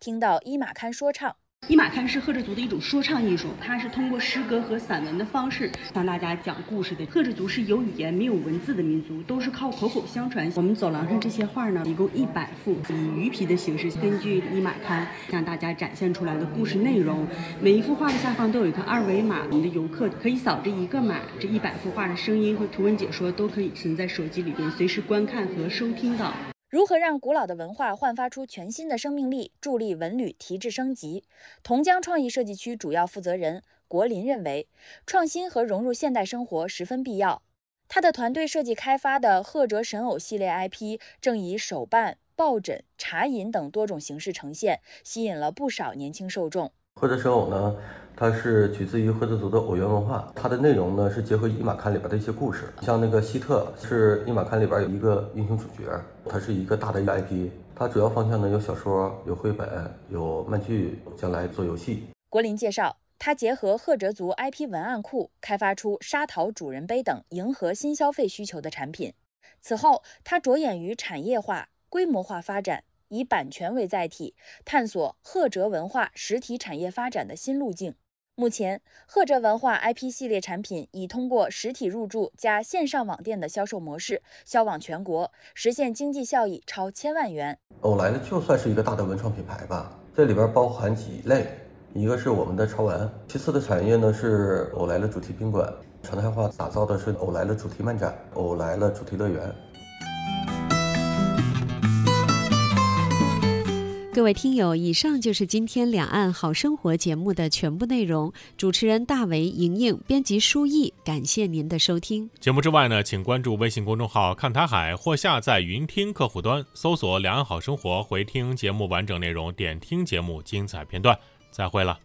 听到伊玛堪说唱。 伊玛堪是赫哲族的一种说唱艺术，它是通过诗歌和散文的方式向大家讲故事的。赫哲族是有语言没有文字的民族，都是靠口口相传。我们走廊上这些画呢，一共100幅，以鱼皮的形式，根据伊玛堪向大家展现出来的故事内容。每一幅画的下方都有一个2维码，我们的游客可以扫这一个码，这100幅画的声音和图文解说都可以存在手机里边，随时观看和收听到。 如何让古老的文化焕发出全新的生命力，助力文旅提质升级？同江创意设计区主要负责人国林认为，创新和融入现代生活十分必要。他的团队设计开发的赫哲神偶系列 IP 正以手办、抱枕、茶饮等多种形式呈现，吸引了不少年轻受众。 赫哲神偶呢，它是取自于赫哲族的偶园文化，它的内容呢是结合伊玛堪里边的一些故事，像那个希特是伊玛堪里边有一个英雄主角，它是一个大的一个 IP， 它主要方向呢有小说、有绘本、有漫剧，将来做游戏。 国林介绍，他结合赫哲族 IP 文案库，开发出沙陶主人杯等迎合新消费需求的产品。此后，他着眼于产业化、规模化发展，以版权为载体，探索赫哲文化实体产业发展的新路径。目前，赫哲文化 IP 系列产品已通过实体入驻加线上网店的销售模式，销往全国，实现经济效益超1000万元。 偶来了就算是一个大的文创品牌吧，这里边包含几类，一个是我们的潮玩，其次的产业呢是偶来了主题宾馆，常态化打造的是偶来了主题漫展、偶来了主题乐园。 各位听友，以上就是今天两岸好生活节目的全部内容。主持人大为、莹莹，编辑舒毅，感谢您的收听。 节目之外呢，请关注微信公众号看台海或下载云听客户端，搜索两岸好生活，回听节目完整内容，点听节目精彩片段。再会了。